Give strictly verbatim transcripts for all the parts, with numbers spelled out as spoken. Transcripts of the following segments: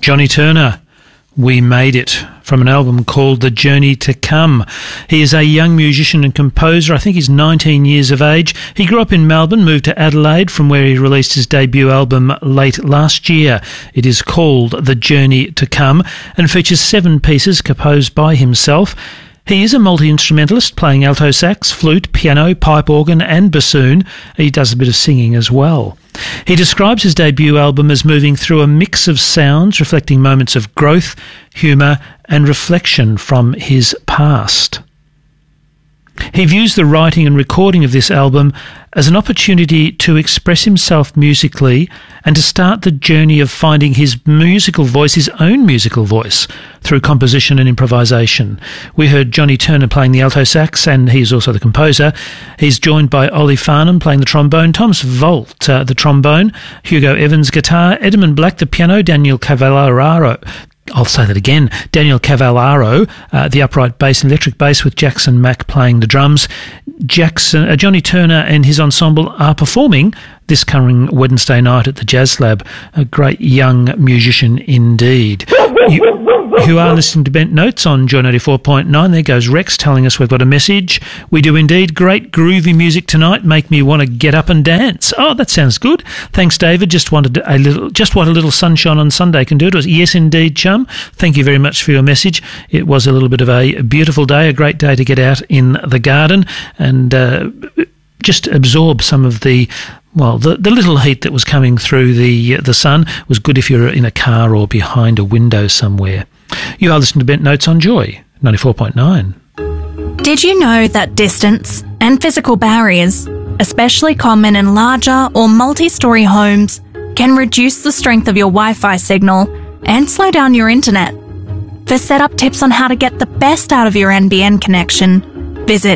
Johnny Turner, We Made It, from an album called The Journey to Come. He is a young musician and composer. I think he's nineteen years of age. He grew up in Melbourne, moved to Adelaide, from where he released his debut album late last year. It is called The Journey to Come and features seven pieces composed by himself. He is a multi-instrumentalist, playing alto sax, flute, piano, pipe organ and bassoon. He does a bit of singing as well. He describes his debut album as moving through a mix of sounds reflecting moments of growth, humour and reflection from his past. He views the writing and recording of this album as an opportunity to express himself musically and to start the journey of finding his musical voice, his own musical voice, through composition and improvisation. We heard Johnny Turner playing the alto sax, and he's also the composer. He's joined by Ollie Farnham playing the trombone, Thomas Volt uh, the trombone, Hugo Evans guitar, Edmund Black the piano, Daniel Cavallaro I'll say that again. Daniel Cavallaro, uh, the upright bass and electric bass, with Jackson Mack playing the drums. Jackson, uh, Johnny Turner and his ensemble are performing this coming Wednesday night at the Jazz Lab. A great young musician indeed. You, you are listening to Bent Notes on Joy ninety-four point nine. There goes Rex telling us we've got a message. We do indeed. Great groovy music tonight. Make me want to get up and dance. Oh, that sounds good. Thanks, David. Just wanted a little, just what a little sunshine on Sunday can do to us. Yes, indeed, chum. Thank you very much for your message. It was a little bit of a beautiful day, a great day to get out in the garden and uh, just absorb some of the Well, the, the little heat that was coming through the the sun was good if you're in a car or behind a window somewhere. You are listening to Bent Notes on Joy ninety-four point nine. Did you know that distance and physical barriers, especially common in larger or multi-storey homes, can reduce the strength of your Wi-Fi signal and slow down your internet? For setup tips on how to get the best out of your N B N connection, visit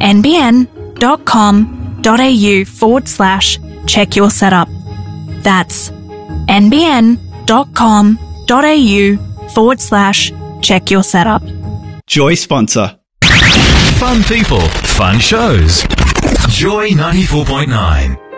nbn.com.au forward slash check your setup. That's nbn.com.au forward slash check your setup. Joy sponsor. Fun people, fun shows. Joy ninety-four point nine.